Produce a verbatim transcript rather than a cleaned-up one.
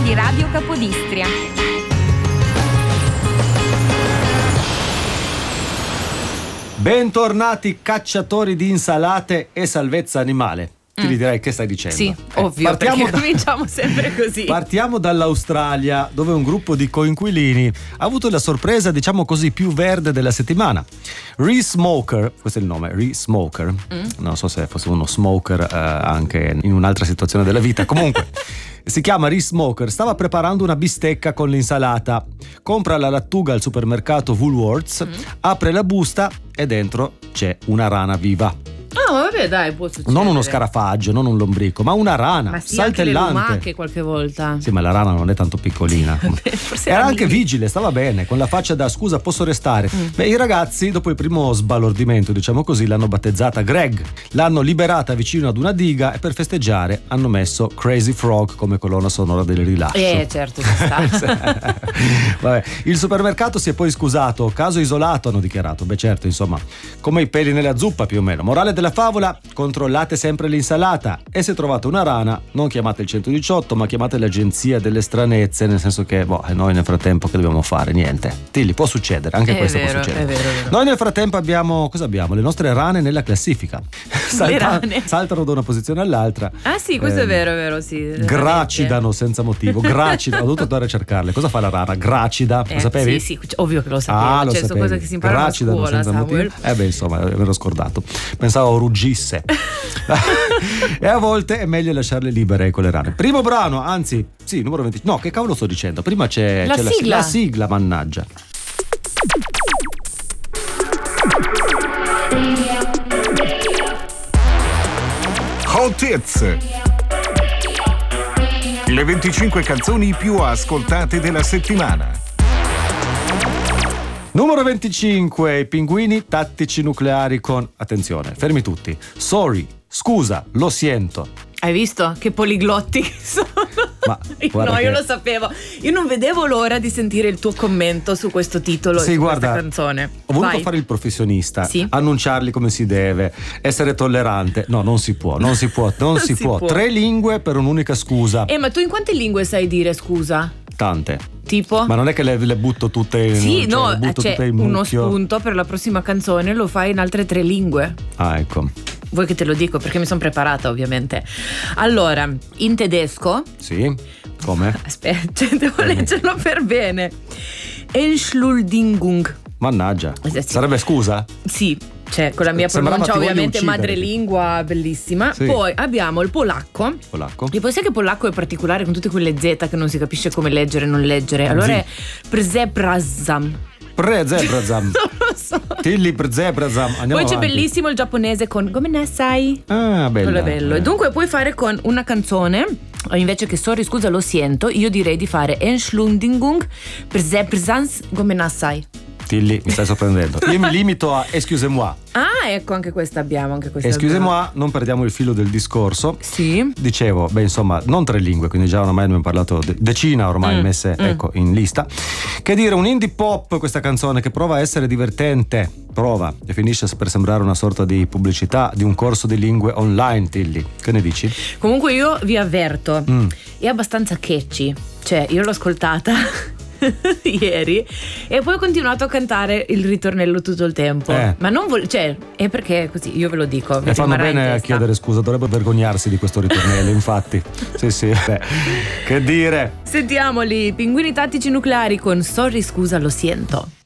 di Radio Capodistria. Bentornati cacciatori di insalate e salvezza animale. Ti mm. direi che stai dicendo. Sì, eh, ovvio, partiamo perché da... cominciamo sempre così. Partiamo dall'Australia, dove un gruppo di coinquilini ha avuto la sorpresa, diciamo così, più verde della settimana. Reese Smoker, questo è il nome, Reese Smoker. Mm. Non so se fosse uno smoker eh, anche in un'altra situazione della vita. Comunque si chiama Reese Smoker, stava preparando una bistecca con l'insalata. Compra la lattuga al supermercato Woolworths, mm. apre la busta e dentro c'è una rana viva. No, vabbè, dai, può succedere. Non uno scarafaggio, non un lombrico, ma una rana, ma sì, saltellante. Anche le lumache qualche volta. Sì, ma la rana non è tanto piccolina. Forse era era anche lì. vigile, stava bene, con la faccia da scusa, posso restare. Mm. Beh, i ragazzi, dopo il primo sbalordimento, diciamo così, l'hanno battezzata Greg. L'hanno liberata vicino ad una diga e per festeggiare hanno messo Crazy Frog come colonna sonora del rilascio. Eh, certo, ci sta. Vabbè, il supermercato si è poi scusato, caso isolato hanno dichiarato. Beh, certo, insomma, come i peli nella zuppa più o meno. Morale della favola: controllate sempre l'insalata e se trovate una rana non chiamate il centodiciotto ma chiamate l'agenzia delle stranezze, nel senso che boh, noi nel frattempo che dobbiamo fare? Niente. Tilly, può succedere, anche è questo vero, può succedere. È vero, è vero. Noi nel frattempo abbiamo, cosa abbiamo? Le nostre rane nella classifica. Salta, rane. saltano da una posizione all'altra. Ah sì, questo eh, è vero, è vero, sì. Gracidano senza motivo, gracidano. Ho dovuto andare a cercarle. Cosa fa la rana? Gracida, eh, lo sapevi? Sì, sì, ovvio che lo sapevo. Ah, lo cioè, sono cose che si imparano a scuola, senza Samuel. motivo. Eh beh, insomma, me l'ho scordato. Pensavo ruggisse. E a volte è meglio lasciarle libere con le rane. Primo brano, anzi, sì, numero venti. No, che cavolo sto dicendo? Prima c'è la, c'è sigla. la, la sigla, mannaggia. Hot Hits. Le venticinque canzoni più ascoltate della settimana. Numero venticinque, i pinguini tattici nucleari con, attenzione, fermi tutti, sorry, scusa, lo sento. Hai visto che poliglotti che sono? Ma no, che... io lo sapevo. Io non vedevo l'ora di sentire il tuo commento su questo titolo sì, e su guarda, questa canzone. Ho voluto Vai. fare il professionista, sì. annunciarli come si deve, essere tollerante. No, non si può, non si può, non, non si, si può. può. Tre lingue per un'unica scusa. Eh, ma tu in quante lingue sai dire scusa? Tante. Tipo? Ma non è che le, le butto tutte in Sì, cioè, no, le butto c'è tutte in uno mucchio. spunto per la prossima canzone, lo fai in altre tre lingue. Ah, ecco. Vuoi che te lo dico? Perché mi sono preparata, ovviamente. Allora, in tedesco. Sì, come? Aspetta, devo leggerlo per bene. Entschuldigung. Mannaggia. Sì. Sarebbe scusa? Sì, cioè con la mia Sembrava pronuncia ovviamente uccidere. madrelingua bellissima. Sì. Poi abbiamo il polacco. Polacco. E poi sai che polacco è particolare con tutte quelle Z che non si capisce come leggere e non leggere. Allora è Przebrazam. Przebrazam. Non lo so. Tilly Przebrazam. Andiamo Poi c'è avanti. bellissimo il giapponese con Come ne sai? Ah, bello. Quello è bello. E dunque puoi fare con una canzone, invece che sorry, scusa, lo sento, io direi di fare Entschuldigung, Przebrazams, Come ne sai? Tilly, mi stai sorprendendo. Io mi limito a excusez-moi. Ah, ecco, anche questa abbiamo, anche questa. Excusez-moi, non perdiamo il filo del discorso. Sì. Dicevo, beh, insomma, non tre lingue, quindi già ormai abbiamo parlato de- decina ormai mm. messe, mm. ecco, in lista. Che dire, un indie pop, questa canzone che prova a essere divertente, prova e finisce per sembrare una sorta di pubblicità di un corso di lingue online, Tilly. Che ne dici? Comunque io vi avverto, mm. è abbastanza catchy. Cioè, io l'ho ascoltata ieri e poi ho continuato a cantare il ritornello tutto il tempo. Eh. Ma non vol- cioè, è perché così, io ve lo dico. E fanno bene a chiedere scusa, dovrebbero vergognarsi di questo ritornello, infatti. Sì, sì. Beh, che dire? Sentiamoli, pinguini tattici nucleari con Sorry, scusa, lo sento.